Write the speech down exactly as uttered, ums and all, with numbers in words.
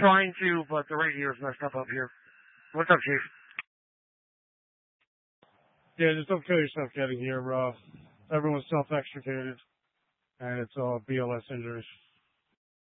trying to, but the radio is messed up up here. What's up, Chief? Yeah, just don't kill yourself getting here. Uh, everyone's self-extricated, and it's all B L S injuries.